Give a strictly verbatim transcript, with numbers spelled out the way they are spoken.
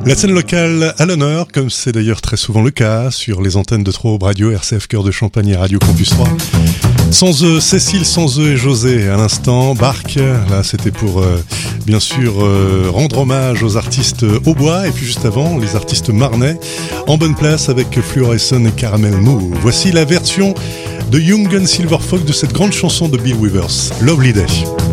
La scène locale à l'honneur, comme c'est d'ailleurs très souvent le cas sur les antennes de Trois Aubes Radio, R C F Cœur de Champagne et Radio Campus trois. Sans eux, Cécile, sans eux et José à l'instant. Barque, là c'était pour euh, bien sûr euh, rendre hommage aux artistes aubois et puis juste avant les artistes marnais en bonne place avec Fluorescent et Caramel Move. Voici la version de Young and Silver Fox de cette grande chanson de Bill Withers, Lovely Day.